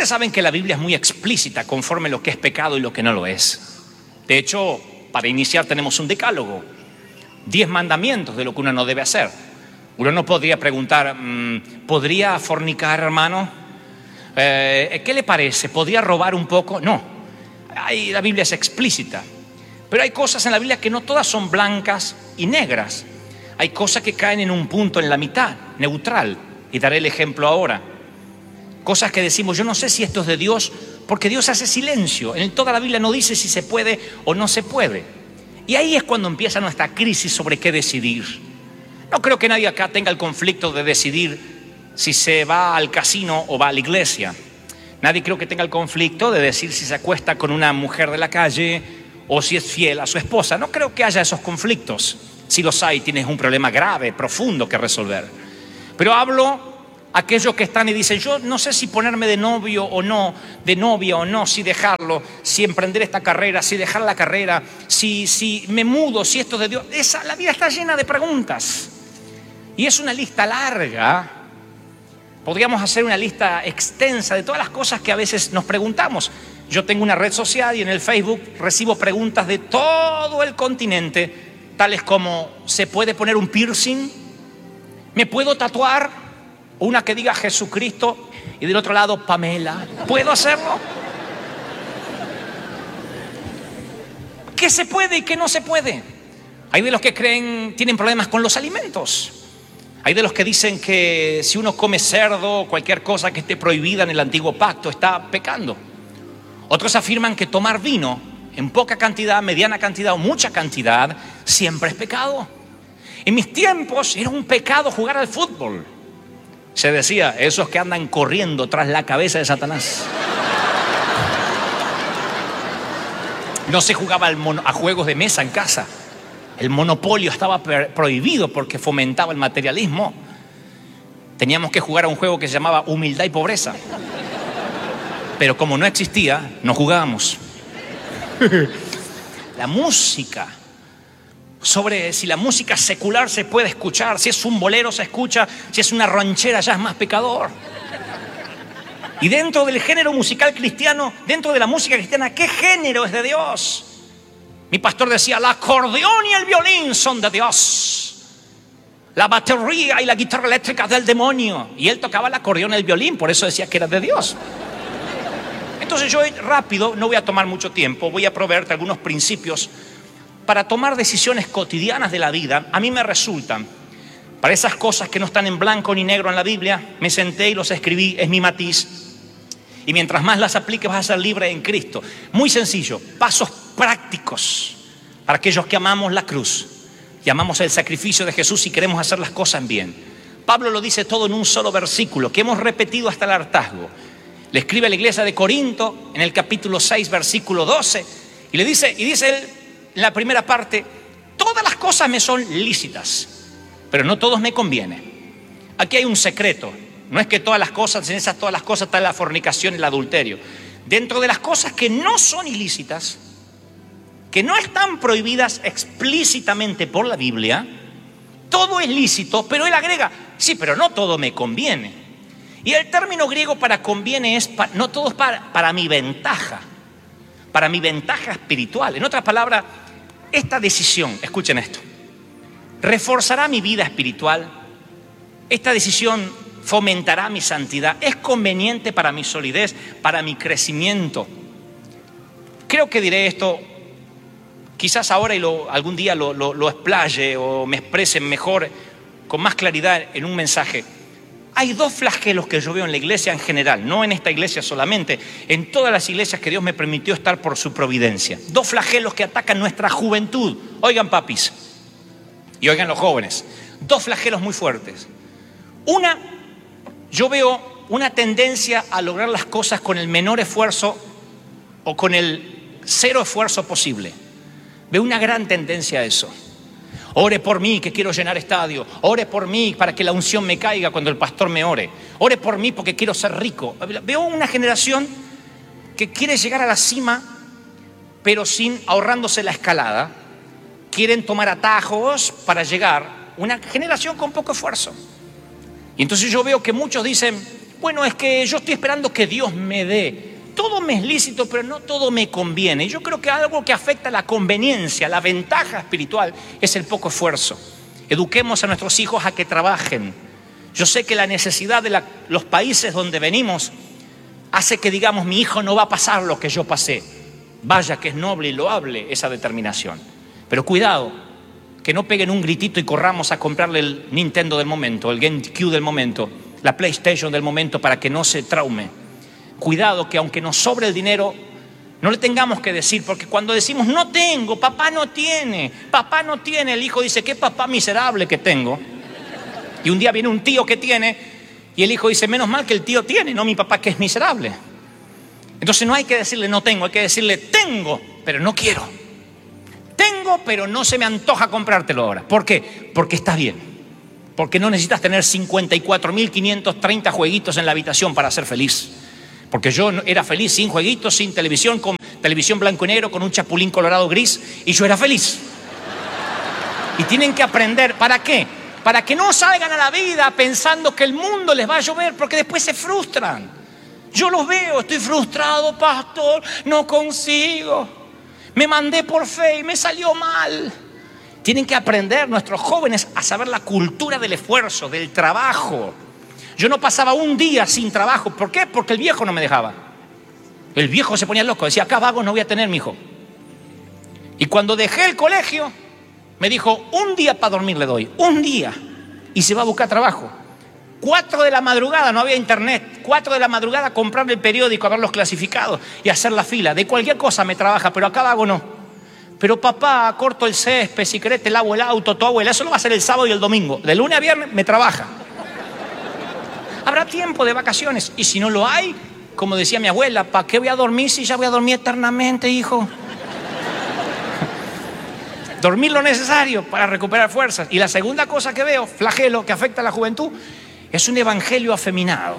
Ustedes saben que la Biblia es muy explícita conforme lo que es pecado y lo que no lo es. De hecho, para iniciar tenemos un decálogo, 10 mandamientos de lo que uno no debe hacer. Uno no podría preguntar, ¿podría fornicar, hermano? ¿Qué le parece? ¿Podría robar un poco? No, la Biblia es explícita. Pero hay cosas en la Biblia que no todas son blancas y negras. Hay cosas que caen en un punto en la mitad, neutral. Y daré el ejemplo ahora. Cosas que decimos, yo no sé si esto es de Dios, porque Dios hace silencio. En toda la Biblia no dice si se puede o no se puede. Y ahí es cuando empieza nuestra crisis sobre qué decidir. No creo que nadie acá tenga el conflicto de decidir si se va al casino o va a la iglesia. Nadie creo que tenga el conflicto de decir si se acuesta con una mujer de la calle o si es fiel a su esposa. No creo que haya esos conflictos. Si los hay, tienes un problema grave, profundo que resolver. Pero hablo aquellos que están y dicen, yo no sé si ponerme de novio o no, de novia o no, si dejarlo, si emprender esta carrera, si dejar la carrera, si me mudo, si esto es de Dios. La vida está llena de preguntas. Y es una lista larga. Podríamos hacer una lista extensa de todas las cosas que a veces nos preguntamos. Yo tengo una red social y en el Facebook recibo preguntas de todo el continente, tales como, ¿se puede poner un piercing? ¿Me puedo tatuar? Una que diga Jesucristo y del otro lado Pamela. ¿Puedo hacerlo? ¿Qué se puede y qué no se puede? Hay de los que creen, tienen problemas con los alimentos. Hay de los que dicen que si uno come cerdo o cualquier cosa que esté prohibida en el antiguo pacto está pecando. Otros afirman que tomar vino en poca cantidad, mediana cantidad o mucha cantidad siempre es pecado. En mis tiempos era un pecado jugar al fútbol. Se decía, esos que andan corriendo tras la cabeza de Satanás. No se jugaba a juegos de mesa en casa. El monopolio estaba prohibido porque fomentaba el materialismo. Teníamos que jugar a un juego que se llamaba humildad y pobreza. Pero como no existía, no jugábamos. La música, sobre si la música secular se puede escuchar, si es un bolero se escucha, si es una ranchera ya es más pecador. Y dentro del género musical cristiano, dentro de la música cristiana, ¿qué género es de Dios? Mi pastor decía, el acordeón y el violín son de Dios. La batería y la guitarra eléctrica del demonio. Y él tocaba el acordeón y el violín, por eso decía que era de Dios. Entonces yo rápido, no voy a tomar mucho tiempo, voy a proveerte algunos principios para tomar decisiones cotidianas de la vida. A mí me resultan, para esas cosas que no están en blanco ni negro en la Biblia, me senté y los escribí, es mi matiz. Y mientras más las apliques vas a ser libre en Cristo. Muy sencillo, pasos prácticos para aquellos que amamos la cruz y amamos el sacrificio de Jesús y queremos hacer las cosas bien. Pablo lo dice todo en un solo versículo que hemos repetido hasta el hartazgo. Le escribe a la iglesia de Corinto en el capítulo 6, versículo 12 y dice él en la primera parte, todas las cosas me son lícitas, pero no todos me conviene. Aquí hay un secreto. No es que todas las cosas, en esas todas las cosas está la fornicación y el adulterio. Dentro de las cosas que no son ilícitas, que no están prohibidas explícitamente por la Biblia, todo es lícito, pero él agrega, sí, pero no todo me conviene. Y el término griego para conviene es, no todo es para mi ventaja espiritual. En otras palabras, esta decisión, escuchen esto, reforzará mi vida espiritual, esta decisión fomentará mi santidad, es conveniente para mi solidez, para mi crecimiento. Creo que diré esto, quizás ahora y algún día lo explaye o me exprese mejor, con más claridad en un mensaje. Hay dos flagelos que yo veo en la iglesia en general, no en esta iglesia solamente, en todas las iglesias que Dios me permitió estar por su providencia. Dos flagelos que atacan nuestra juventud. Oigan, papis, y oigan los jóvenes, dos flagelos muy fuertes. Yo veo una tendencia a lograr las cosas con el menor esfuerzo o con el cero esfuerzo posible. Veo una gran tendencia a eso. Ore por mí que quiero llenar estadio. Ore por mí para que la unción me caiga cuando el pastor me ore. Ore por mí porque quiero ser rico. Veo una generación que quiere llegar a la cima, pero sin ahorrándose la escalada. Quieren tomar atajos para llegar. Una generación con poco esfuerzo. Y entonces yo veo que muchos dicen, Bueno, es que yo estoy esperando que Dios me dé. Todo me es lícito, pero no todo me conviene. Yo creo que algo que afecta a la conveniencia, la ventaja espiritual, es el poco esfuerzo. Eduquemos a nuestros hijos a que trabajen. Yo sé que la necesidad de los países donde venimos hace que digamos, mi hijo no va a pasar lo que yo pasé. Vaya que es noble y loable esa determinación. Pero cuidado, que no peguen un gritito y corramos a comprarle el Nintendo del momento, el GameCube del momento, la PlayStation del momento para que no se traume. Cuidado que aunque nos sobre el dinero, no le tengamos que decir, porque cuando decimos no tengo, papá no tiene, el hijo dice, qué papá miserable que tengo. Y un día viene un tío que tiene y el hijo dice, menos mal que el tío tiene, no mi papá que es miserable. Entonces no hay que decirle no tengo, hay que decirle tengo, pero no quiero. Tengo, pero no se me antoja comprártelo ahora. ¿Por qué? Porque está bien. Porque no necesitas tener 54.530 jueguitos en la habitación para ser feliz. Porque yo era feliz sin jueguitos, sin televisión, con televisión blanco y negro, con un chapulín colorado gris, y yo era feliz. Y tienen que aprender, ¿para qué? Para que no salgan a la vida pensando que el mundo les va a llover, porque después se frustran. Yo los veo, estoy frustrado, pastor, no consigo. Me mandé por fe y me salió mal. Tienen que aprender nuestros jóvenes a saber la cultura del esfuerzo, del trabajo. Yo no pasaba un día sin trabajo. ¿Por qué? Porque el viejo no me dejaba. El viejo se ponía loco, decía, acá vagos no voy a tener, mijo. Y cuando dejé el colegio, me dijo, un día para dormir le doy, un día. Y se va a buscar trabajo. 4 de la madrugada, no había internet. 4 de la madrugada a comprar el periódico, a ver los clasificados y hacer la fila. De cualquier cosa me trabaja, pero acá vago no. Pero papá, corto el césped, si querés te lavo el auto, tu abuela. Eso lo va a hacer el sábado y el domingo. De lunes a viernes me trabaja. Habrá tiempo de vacaciones. Y si no lo hay, como decía mi abuela, ¿para qué voy a dormir si ya voy a dormir eternamente, hijo? Dormir lo necesario para recuperar fuerzas. Y la segunda cosa que veo, flagelo que afecta a la juventud, es un evangelio afeminado.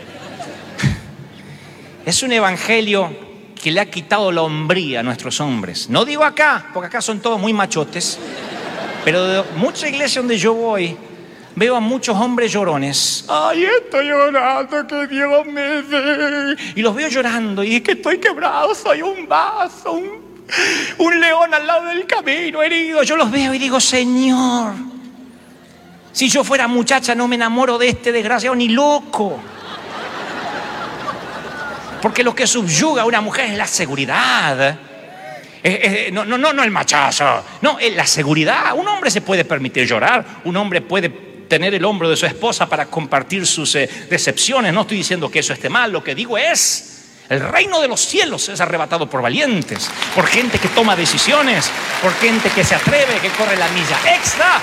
Es un evangelio que le ha quitado la hombría a nuestros hombres. No digo acá, porque acá son todos muy machotes, pero de mucha iglesia donde yo voy, veo a muchos hombres llorones. Ay, estoy llorando, que Dios me dé. Y los veo llorando, y es que estoy quebrado, soy un vaso, un león al lado del camino, herido. Yo los veo y digo, Señor, si yo fuera muchacha no me enamoro de este desgraciado ni loco. Porque lo que subyuga a una mujer es la seguridad. No el machazo. No, es la seguridad. Un hombre se puede permitir llorar. Un hombre puede tener el hombro de su esposa para compartir sus decepciones. No estoy diciendo que eso esté mal. Lo que digo es, el reino de los cielos es arrebatado por valientes, por gente que toma decisiones, por gente que se atreve, que corre la milla extra.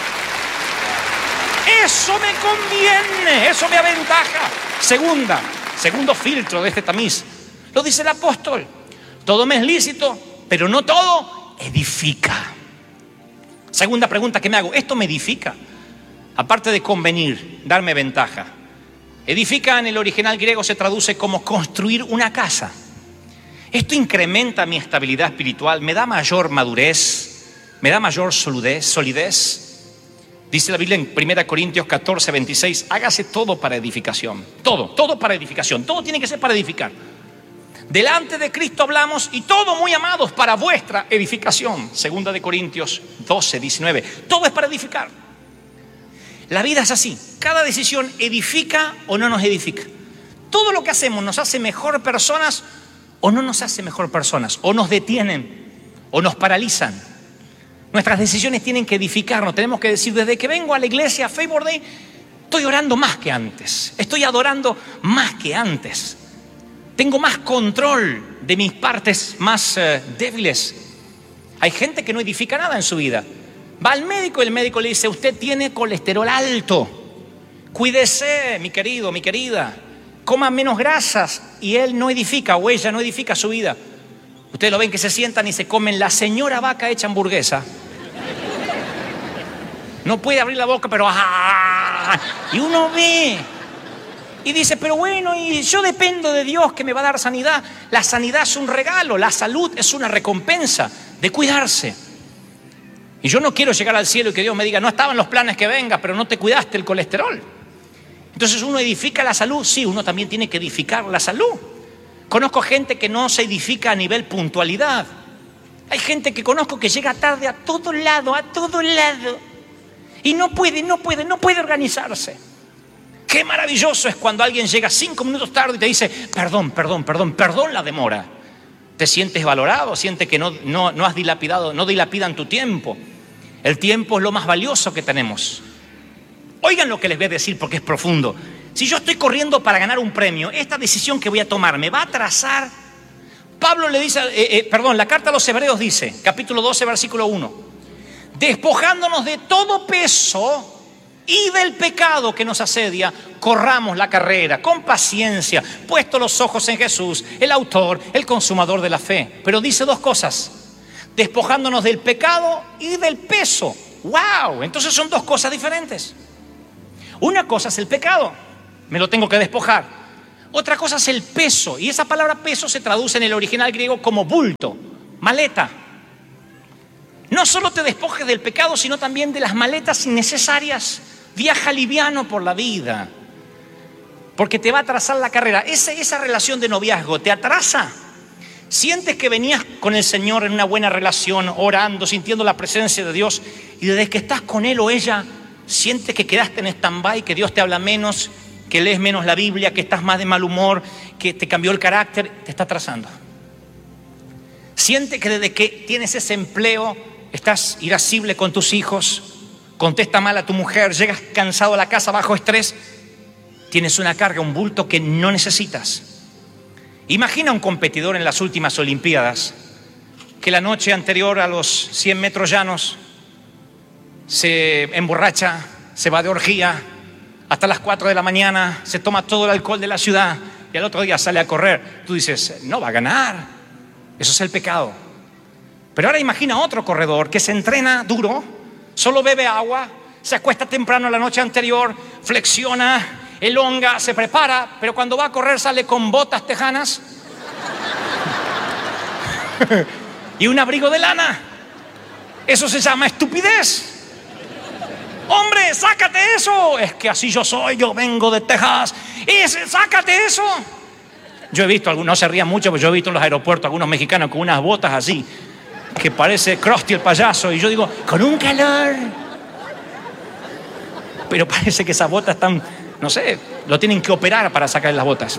Eso me conviene, eso me aventaja. Segundo filtro de este tamiz, lo dice el apóstol. Todo me es lícito, pero no todo edifica. Segunda pregunta que me hago, ¿esto me edifica? Aparte de convenir, darme ventaja. Edifica en el original griego se traduce como construir una casa. Esto incrementa mi estabilidad espiritual, me da mayor madurez, me da mayor solidez. Dice la Biblia en 1 Corintios 14, 26, hágase todo para edificación. Todo para edificación. Todo tiene que ser para edificar. Delante de Cristo hablamos y todo, muy amados, para vuestra edificación. 2 Corintios 12, 19. Todo es para edificar. La vida es así. Cada decisión edifica o no nos edifica. Todo lo que hacemos nos hace mejor personas o no nos hace mejor personas. O nos detienen o nos paralizan. Nuestras decisiones tienen que edificarnos. Tenemos que decir, desde que vengo a la iglesia, a Favor Day, estoy orando más que antes. Estoy adorando más que antes. Tengo más control de mis partes más débiles. Hay gente que no edifica nada en su vida. Va al médico y el médico le dice, usted tiene colesterol alto. Cuídese, mi querido, mi querida. Coma menos grasas. Y él no edifica o ella no edifica su vida. Ustedes lo ven que se sientan y se comen la señora vaca hecha hamburguesa. No puede abrir la boca, pero y uno ve y dice, pero bueno, y yo dependo de Dios que me va a dar sanidad. La sanidad es un regalo, la salud es una recompensa de cuidarse. Y yo no quiero llegar al cielo y que Dios me diga, no estaban los planes que venga, pero no te cuidaste el colesterol. Entonces uno edifica la salud, sí, uno también tiene que edificar la salud. Conozco gente que no se edifica a nivel puntualidad. Hay gente que conozco que llega tarde a todo lado, y no puede organizarse. Qué maravilloso es cuando alguien llega 5 minutos tarde y te dice, perdón la demora. Te sientes valorado, sientes que no has dilapidado, no dilapidan tu tiempo. El tiempo es lo más valioso que tenemos. Oigan lo que les voy a decir porque es profundo. Si yo estoy corriendo para ganar un premio, esta decisión que voy a tomar me va a atrasar. Pablo le dice, la carta a los Hebreos dice, capítulo 12, versículo 1, despojándonos de todo peso y del pecado que nos asedia, corramos la carrera con paciencia, puestos los ojos en Jesús, el autor, el consumador de la fe. Pero dice 2 cosas, despojándonos del pecado y del peso. ¡Wow! Entonces son 2 cosas diferentes. Una cosa es el pecado, me lo tengo que despojar. Otra cosa es el peso, y esa palabra peso se traduce en el original griego como bulto, maleta. No solo te despojes del pecado, sino también de las maletas innecesarias. Viaja liviano por la vida, porque te va a atrasar la carrera. Esa relación de noviazgo te atrasa. Sientes que venías con el Señor en una buena relación, orando, sintiendo la presencia de Dios, y desde que estás con él o ella, sientes que quedaste en stand-by, que Dios te habla menos, que lees menos la Biblia, que estás más de mal humor, que te cambió el carácter, te está atrasando. Sientes que desde que tienes ese empleo estás irascible con tus hijos, contesta mal a tu mujer, llegas cansado a la casa bajo estrés, tienes una carga, un bulto que no necesitas. Imagina un competidor en las últimas Olimpiadas que la noche anterior a los 100 metros llanos se emborracha, se va de orgía hasta las 4 de la mañana, se toma todo el alcohol de la ciudad y al otro día sale a correr. Tú dices, no va a ganar. Eso es el pecado. Pero ahora imagina otro corredor que se entrena duro, solo bebe agua, se acuesta temprano la noche anterior, flexiona, elonga, se prepara, pero cuando va a correr sale con botas tejanas y un abrigo de lana. Eso se llama estupidez. Hombre, sácate eso. Es que así yo soy, yo vengo de Texas. Sácate eso. Yo he visto, algunos, no se rían mucho, pero yo he visto en los aeropuertos algunos mexicanos con unas botas así, que parece Krusty el payaso. Y yo digo, con un calor. Pero parece que esas botas están, no sé, lo tienen que operar para sacar las botas.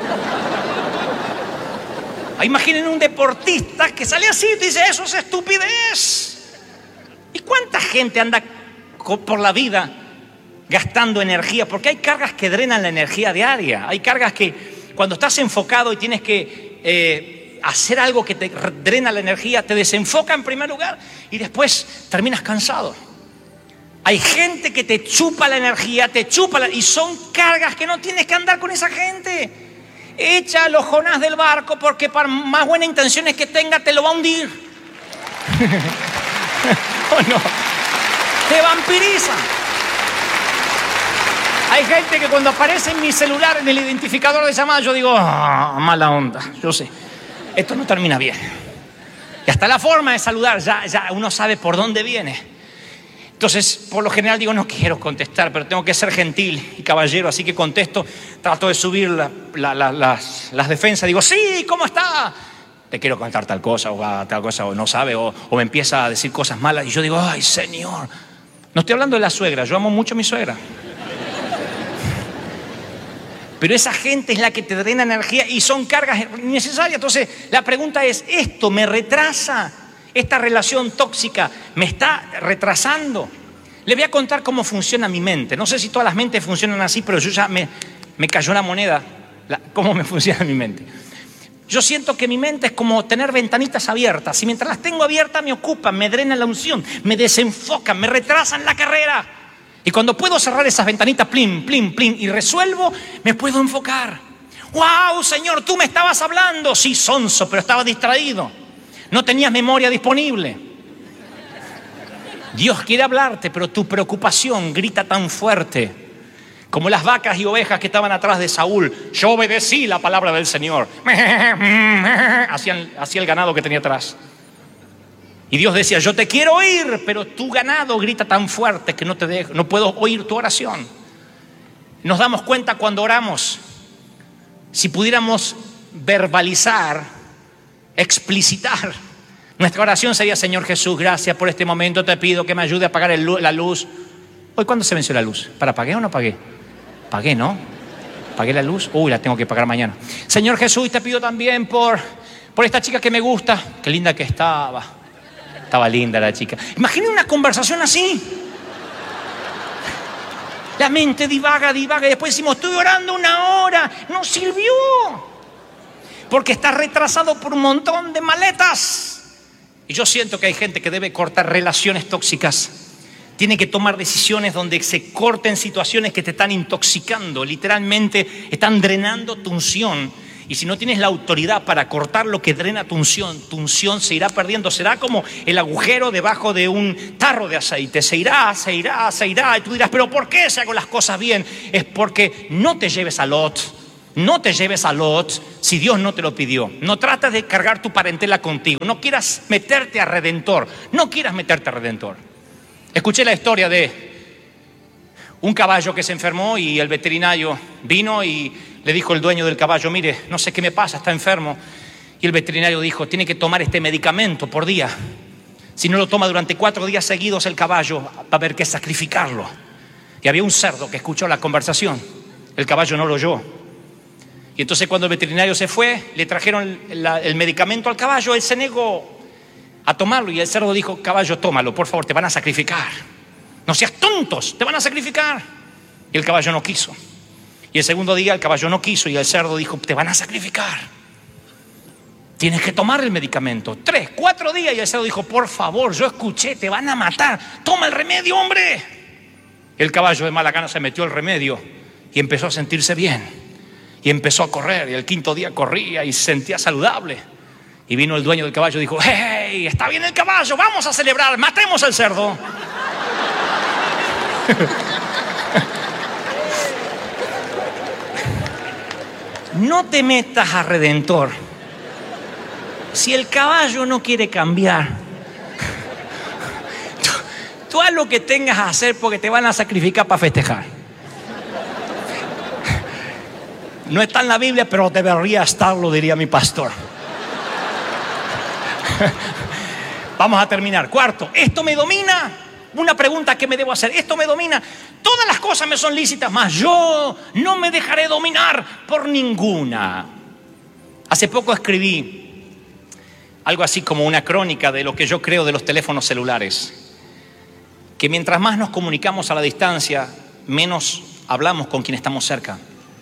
Imaginen un deportista que sale así y dice, eso es estupidez. ¿Y cuánta gente anda por la vida gastando energía? Porque hay cargas que drenan la energía diaria. Hay cargas que cuando estás enfocado y tienes que hacer algo que te drena la energía, te desenfoca en primer lugar y después terminas cansado. Hay gente que te chupa la energía, y son cargas que no tienes que andar con esa gente. Echa a los Jonás del barco, porque por más buenas intenciones que tenga te lo va a hundir. ¿O no? Te vampirizan. Hay gente que cuando aparece en mi celular en el identificador de llamada, yo digo, mala onda, yo sé, esto no termina bien. Y hasta la forma de saludar, ya uno sabe por dónde viene. Entonces, por lo general digo, no quiero contestar, pero tengo que ser gentil y caballero, así que contesto, trato de subir las defensas, digo, sí, ¿cómo está? Te quiero contar tal cosa, o no sabe, o me empieza a decir cosas malas, y yo digo, ay, Señor. No estoy hablando de la suegra, yo amo mucho a mi suegra. Pero esa gente es la que te drena energía y son cargas innecesarias. Entonces, la pregunta es, ¿esto me retrasa? ¿Esta relación tóxica me está retrasando? Le voy a contar cómo funciona mi mente. No sé si todas las mentes funcionan así, pero yo ya me cayó una moneda. ¿Cómo me funciona mi mente? Yo siento que mi mente es como tener ventanitas abiertas. Y mientras las tengo abiertas me ocupan, me drenan la unción, me desenfocan, me retrasan la carrera. Y cuando puedo cerrar esas ventanitas, plin, plin, plin, y resuelvo, me puedo enfocar. ¡Wow, Señor, tú me estabas hablando! Sí, sonso, pero estaba distraído. No tenías memoria disponible. Dios quiere hablarte, pero tu preocupación grita tan fuerte como las vacas y ovejas que estaban atrás de Saúl. Yo obedecí la palabra del Señor. Hacía el ganado que tenía atrás. Y Dios decía, yo te quiero oír, pero tu ganado grita tan fuerte que no puedo oír tu oración. Nos damos cuenta cuando oramos. Si pudiéramos verbalizar, explicitar, nuestra oración sería: Señor Jesús, gracias por este momento, te pido que me ayude a apagar la luz. ¿Hoy cuándo se venció la luz? ¿Para pagué o no pagué? Pagué, ¿no? ¿Pagué la luz? Uy, la tengo que pagar mañana. Señor Jesús, te pido también por esta chica que me gusta. Qué linda que estaba. Estaba linda la chica. Imaginen una conversación así. La mente divaga, y después decimos: estoy orando 1 hora, no sirvió, porque está retrasado por un montón de maletas. Y yo siento que hay gente que debe cortar relaciones tóxicas, tiene que tomar decisiones donde se corten situaciones que te están intoxicando, literalmente están drenando tu unción. Y si no tienes la autoridad para cortar lo que drena tu unción se irá perdiendo. Será como el agujero debajo de un tarro de aceite. Se irá. Y tú dirás: ¿pero por qué si hago las cosas bien? Es porque no te lleves a Lot. No te lleves a Lot si Dios no te lo pidió. No trates de cargar tu parentela contigo. No quieras meterte a Redentor. Escuché la historia de un caballo que se enfermó y el veterinario vino y le dijo el dueño del caballo: mire, no sé qué me pasa, está enfermo. Y el veterinario dijo: tiene que tomar este medicamento por día. Si no lo toma durante 4 días seguidos, el caballo va a haber que sacrificarlo. Y había un cerdo que escuchó la conversación. El caballo no lo oyó. Y entonces cuando el veterinario se fue, le trajeron el medicamento al caballo. Él se negó a tomarlo y el cerdo dijo: caballo, tómalo, por favor, te van a sacrificar. No seas tontos, te van a sacrificar. Y el caballo no quiso. Y el segundo día el caballo no quiso y el cerdo dijo: te van a sacrificar. Tienes que tomar el medicamento. 3, 4 días y el cerdo dijo: por favor, yo escuché, te van a matar. Toma el remedio, hombre. El caballo de mala gana se metió el remedio y empezó a sentirse bien. Y empezó a correr y el 5.º día corría y se sentía saludable. Y vino el dueño del caballo y dijo: hey, está bien el caballo, vamos a celebrar, matemos al cerdo. No te metas a Redentor si el caballo no quiere cambiar. Tú haz lo que tengas a hacer porque te van a sacrificar para festejar. No está en la Biblia, pero debería estarlo, diría mi pastor. Vamos a terminar. 4, ¿esto me domina? Una pregunta que me debo hacer: ¿esto me domina? Todas las cosas me son lícitas, mas yo no me dejaré dominar por ninguna. Hace poco escribí algo así como una crónica de lo que yo creo de los teléfonos celulares. Que mientras más nos comunicamos a la distancia, menos hablamos con quien estamos cerca.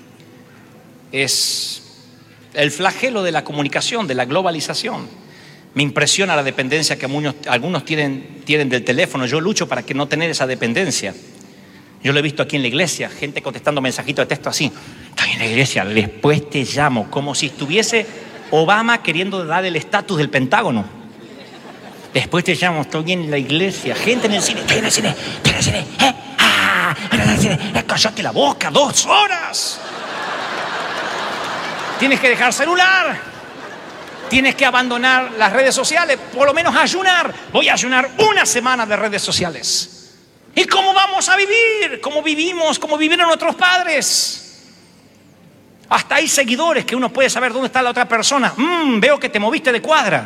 Es el flagelo de la comunicación, de la globalización. Me impresiona la dependencia que algunos tienen del teléfono. Yo lucho para que no tener esa dependencia. Yo lo he visto aquí en la iglesia, gente contestando mensajitos de texto así: estoy en la iglesia, después te llamo, como si estuviese Obama queriendo dar el estatus del Pentágono. Después te llamo, estoy en la iglesia. Gente en el cine, estoy en el cine. Cállate la boca, 2 horas. Tienes que dejar celular. Tienes que abandonar las redes sociales, por lo menos ayunar. Voy a ayunar 1 semana de redes sociales. ¿Y cómo vamos a vivir? ¿Cómo vivimos? ¿Cómo vivieron nuestros padres? Hasta hay seguidores que uno puede saber dónde está la otra persona. Veo que te moviste de cuadra.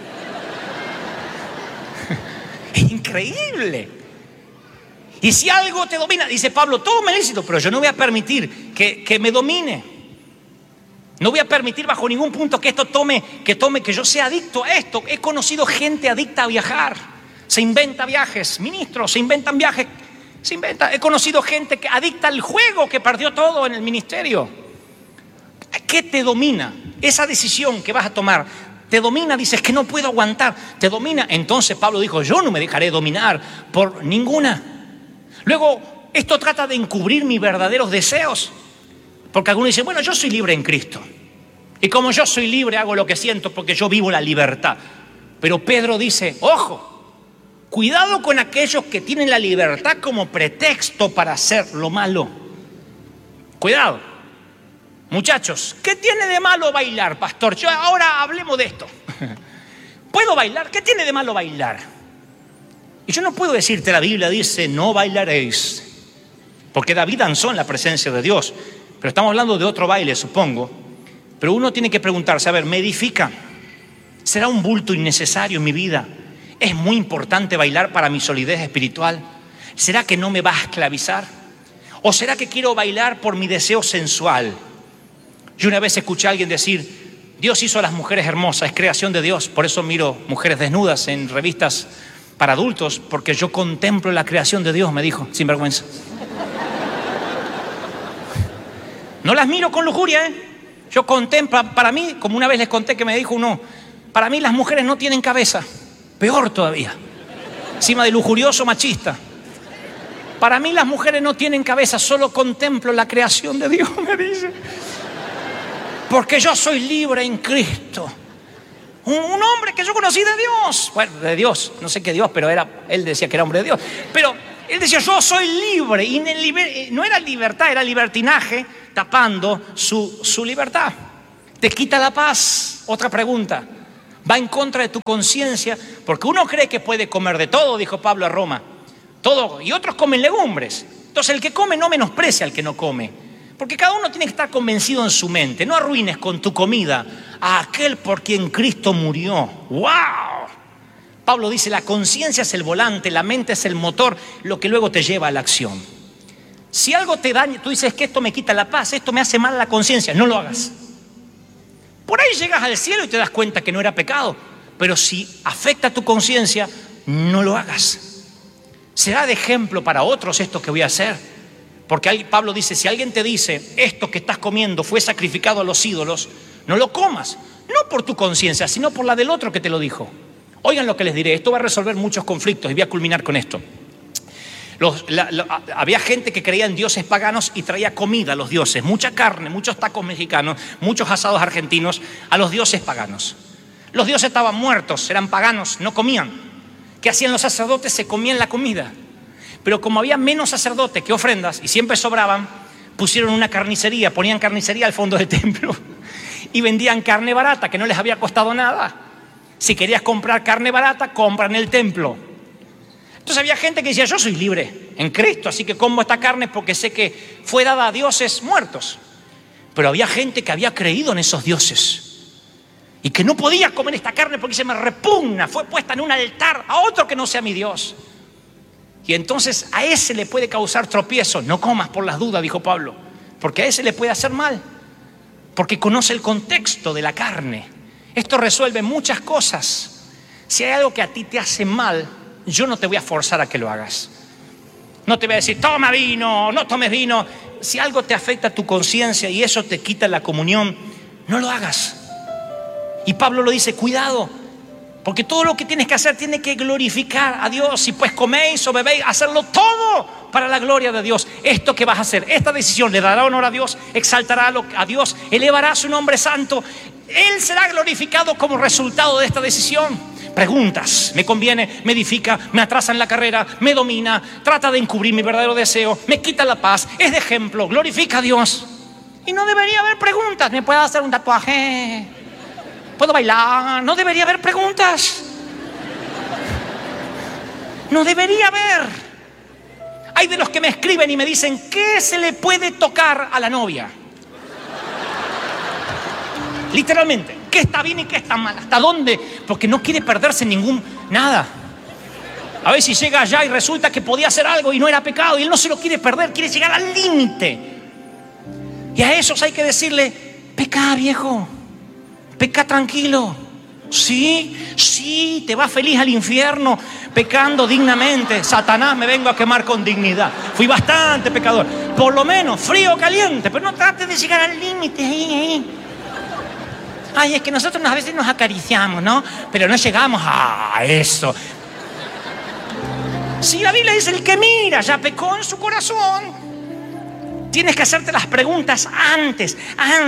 Es increíble. Y si algo te domina, dice Pablo, todo me es lícito, pero yo no voy a permitir que me domine. No voy a permitir bajo ningún punto que esto que yo sea adicto a esto. He conocido gente adicta a viajar. Se inventa viajes, ministros, se inventan viajes. He conocido gente que adicta al juego, que perdió todo en el ministerio. ¿Qué te domina? Esa decisión que vas a tomar te domina, dices que no puedo aguantar, te domina. Entonces Pablo dijo: yo no me dejaré dominar por ninguna. Luego, esto trata de encubrir mis verdaderos deseos. Porque algunos dicen: bueno, yo soy libre en Cristo. Y como yo soy libre, hago lo que siento porque yo vivo la libertad. Pero Pedro dice: ojo, cuidado con aquellos que tienen la libertad como pretexto para hacer lo malo. Cuidado. Muchachos, ¿qué tiene de malo bailar, pastor? Ahora hablemos de esto. ¿Puedo bailar? ¿Qué tiene de malo bailar? Y yo no puedo decirte, la Biblia dice: no bailaréis. porque David danzó en la presencia de Dios. Pero estamos hablando de otro baile, supongo. Pero uno tiene que preguntarse, a ver, ¿me edifica? ¿Será un bulto innecesario en mi vida? ¿Es muy importante bailar para mi solidez espiritual? ¿Será que no me va a esclavizar? ¿O será que quiero bailar por mi deseo sensual? Yo una vez escuché a alguien decir, Dios hizo a las mujeres hermosas, es creación de Dios. Por eso miro mujeres desnudas en revistas para adultos, porque yo contemplo la creación de Dios, me dijo, sin vergüenza. No las miro con lujuria, Yo contemplo, para mí, como una vez les conté que me dijo uno, para mí las mujeres no tienen cabeza, peor todavía, encima de lujurioso machista. Para mí las mujeres no tienen cabeza, solo contemplo la creación de Dios, me dice. Porque yo soy libre en Cristo. Un hombre que yo conocí de Dios, bueno, de Dios, no sé qué Dios, pero él decía que era hombre de Dios. Pero él decía, yo soy libre, y no era libertad, era libertinaje, tapando su libertad. ¿Te quita la paz? Otra pregunta. Va en contra de tu conciencia, porque uno cree que puede comer de todo, dijo Pablo a Roma, todo, y otros comen legumbres. Entonces el que come no menosprecia al que no come, porque cada uno tiene que estar convencido en su mente. No arruines con tu comida a aquel por quien Cristo murió. ¡Wow! Pablo dice, la conciencia es el volante, la mente es el motor, lo que luego te lleva a la acción. Si algo te daña, tú dices que esto me quita la paz, esto me hace mal a la conciencia, no lo hagas. Por ahí llegas al cielo y te das cuenta que no era pecado, pero si afecta a tu conciencia, no lo hagas. Será de ejemplo para otros esto que voy a hacer. Porque Pablo dice, si alguien te dice, esto que estás comiendo fue sacrificado a los ídolos, no lo comas. No por tu conciencia, sino por la del otro que te lo dijo. Oigan lo que les diré, esto va a resolver muchos conflictos y voy a culminar con esto. Había gente que creía en dioses paganos y traía comida a los dioses, mucha carne, muchos tacos mexicanos, muchos asados argentinos a los dioses paganos. Los dioses estaban muertos, eran paganos, no comían. ¿Qué hacían los sacerdotes? Se comían la comida. Pero como había menos sacerdotes que ofrendas y siempre sobraban, pusieron una carnicería, ponían carnicería al fondo del templo y vendían carne barata que no les había costado nada. Si querías comprar carne barata, compra en el templo. Entonces había gente que decía, yo soy libre en Cristo, así que como esta carne porque sé que fue dada a dioses muertos. Pero había gente que había creído en esos dioses y que no podía comer esta carne porque se me repugna, fue puesta en un altar a otro que no sea mi Dios. Y entonces a ese le puede causar tropiezo. No comas por las dudas, dijo Pablo, porque a ese le puede hacer mal, porque conoce el contexto de la carne. Esto resuelve muchas cosas. Si hay algo que a ti te hace mal, yo no te voy a forzar a que lo hagas. No te voy a decir, toma vino, no tomes vino. Si algo te afecta a tu conciencia y eso te quita la comunión, no lo hagas. Y Pablo lo dice, cuidado, porque todo lo que tienes que hacer tiene que glorificar a Dios. Si pues coméis o bebéis, hacerlo todo para la gloria de Dios. Esto que vas a hacer, esta decisión le dará honor a Dios, exaltará a Dios, elevará su nombre santo. Él será glorificado como resultado de esta decisión. Preguntas, ¿me conviene? ¿Me edifica? ¿Me atrasa en la carrera? ¿Me domina? ¿Trata de encubrir mi verdadero deseo? ¿Me quita la paz? ¿Es de ejemplo? ¿Glorifica a Dios? Y no debería haber preguntas. ¿Me puedo hacer un tatuaje? ¿Puedo bailar? No debería haber preguntas. No debería haber. Hay de los que me escriben y me dicen, ¿qué se le puede tocar a la novia? Literalmente, ¿qué está bien y qué está mal? ¿Hasta dónde? Porque no quiere perderse nada. A ver si llega allá y resulta que podía hacer algo y no era pecado y él no se lo quiere perder, quiere llegar al límite. Y a esos hay que decirle, peca viejo, peca tranquilo. Sí, te va feliz al infierno pecando dignamente. Satanás, me vengo a quemar con dignidad. Fui bastante pecador, por lo menos frío o caliente, pero no trates de llegar al límite ahí. Ay, es que nosotros a veces nos acariciamos, ¿no? Pero no llegamos a eso. Si la Biblia dice, el que mira ya pecó en su corazón. Tienes que hacerte las preguntas antes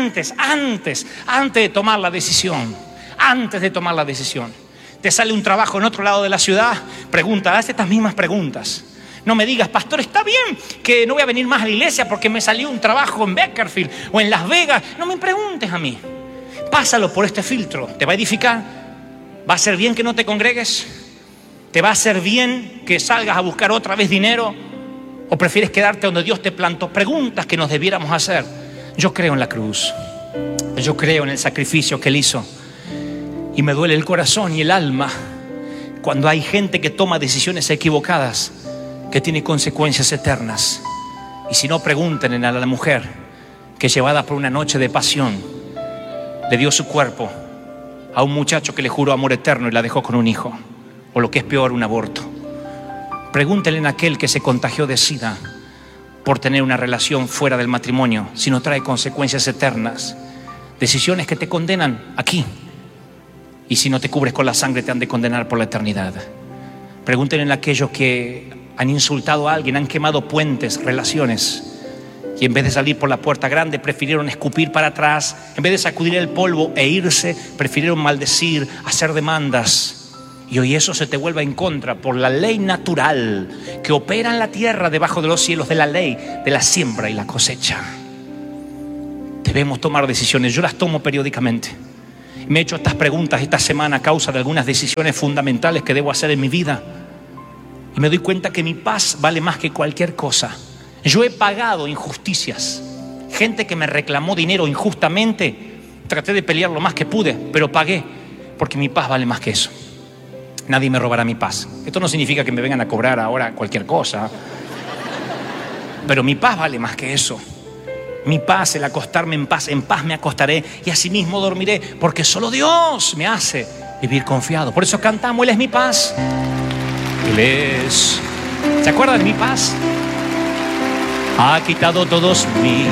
de tomar la decisión. Antes de tomar la decisión. Te sale un trabajo en otro lado de la ciudad, haz estas mismas preguntas. No me digas, pastor, está bien que no voy a venir más a la iglesia porque me salió un trabajo en Bakersfield o en Las Vegas. No me preguntes a mí. Pásalo por este filtro. ¿Te va a edificar? ¿Va a hacer bien que no te congregues? ¿Te va a hacer bien que salgas a buscar otra vez dinero? ¿O prefieres quedarte donde Dios te plantó? Preguntas que nos debiéramos hacer. Yo creo en la cruz. Yo creo en el sacrificio que Él hizo. Y me duele el corazón y el alma cuando hay gente que toma decisiones equivocadas que tienen consecuencias eternas. Y si no, pregúntenle a la mujer que, llevada por una noche de pasión, le dio su cuerpo a un muchacho que le juró amor eterno y la dejó con un hijo, o lo que es peor, un aborto. Pregúntenle a aquel que se contagió de SIDA por tener una relación fuera del matrimonio, si no trae consecuencias eternas. Decisiones que te condenan aquí, y si no te cubres con la sangre te han de condenar por la eternidad. Pregúntenle a aquellos que han insultado a alguien, han quemado puentes, relaciones, y en vez de salir por la puerta grande prefirieron escupir para atrás. En vez de sacudir el polvo e irse, prefirieron maldecir, hacer demandas. Y hoy eso se te vuelve en contra por la ley natural que opera en la tierra debajo de los cielos, de la ley de la siembra y la cosecha. Debemos tomar decisiones. Yo las tomo periódicamente. Me he hecho estas preguntas esta semana a causa de algunas decisiones fundamentales que debo hacer en mi vida. Y me doy cuenta que mi paz vale más que cualquier cosa. Yo he pagado injusticias. Gente que me reclamó dinero injustamente. Traté de pelear lo más que pude, pero pagué, porque mi paz vale más que eso. Nadie me robará mi paz. Esto no significa que me vengan a cobrar ahora cualquier cosa. Pero mi paz vale más que eso. Mi paz, el acostarme en paz me acostaré y asimismo dormiré, porque solo Dios me hace vivir confiado. Por eso cantamos, Él es mi paz. Él es. ¿Se acuerdan de mi paz? Ha quitado todos mis